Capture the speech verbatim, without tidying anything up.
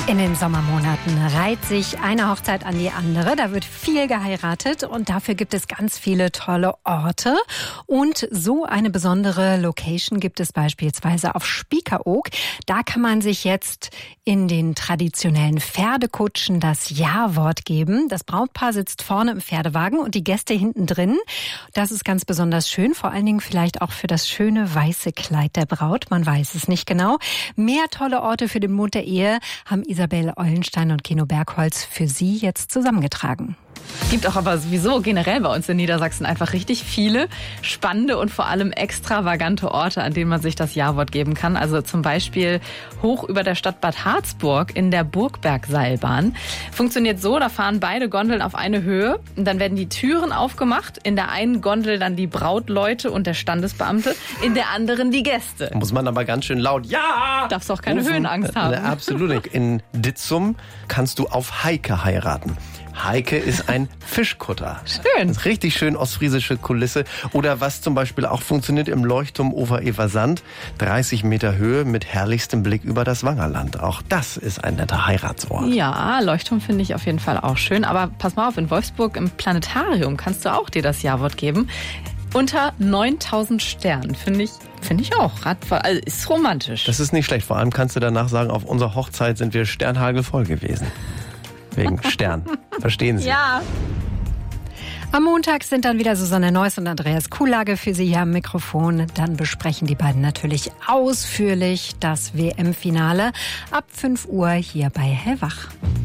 In den Sommermonaten reiht sich eine Hochzeit an die andere. Da wird viel geheiratet und dafür gibt es ganz viele tolle Orte. Und so eine besondere Location gibt es beispielsweise auf Spiekeroog. Da kann man sich jetzt in den traditionellen Pferdekutschen das Ja-Wort geben. Das Brautpaar sitzt vorne im Pferdewagen und die Gäste hinten drin. Das ist ganz besonders schön, vor allen Dingen vielleicht auch für das schöne weiße Kleid der Braut. Man weiß es nicht genau. Mehr tolle Orte für den Mund der Ehe haben Isabel Eulenstein und Keno Bergholz für Sie jetzt zusammengetragen. Es gibt auch aber sowieso generell bei uns in Niedersachsen einfach richtig viele spannende und vor allem extravagante Orte, an denen man sich das Ja-Wort geben kann. Also zum Beispiel hoch über der Stadt Bad Harzburg in der Burgbergseilbahn. Funktioniert so, da fahren beide Gondeln auf eine Höhe und dann werden die Türen aufgemacht. In der einen Gondel dann die Brautleute und der Standesbeamte, in der anderen die Gäste. Muss man aber ganz schön laut Ja! Darfst auch keine rufen. Höhenangst haben. Absolut. In Ditzum kannst du auf Heike heiraten. Heike ist ein Fischkutter. Schön. Das ist richtig schön ostfriesische Kulisse. Oder was zum Beispiel auch funktioniert im Leuchtturm Ober-Eversand. dreißig Meter Höhe mit herrlichstem Blick über das Wangerland. Auch das ist ein netter Heiratsort. Ja, Leuchtturm finde ich auf jeden Fall auch schön. Aber pass mal auf, in Wolfsburg im Planetarium kannst du auch dir das Ja-Wort geben. Unter neuntausend Sternen, finde ich, finde ich auch. Also ist romantisch. Das ist nicht schlecht. Vor allem kannst du danach sagen, auf unserer Hochzeit sind wir sternhagelvoll gewesen. Wegen Stern. Verstehen Sie? Ja. Am Montag sind dann wieder Susanne Neuss und Andreas Kuhlage für Sie hier am Mikrofon. Dann besprechen die beiden natürlich ausführlich das W M-Finale ab fünf Uhr hier bei Hellwach.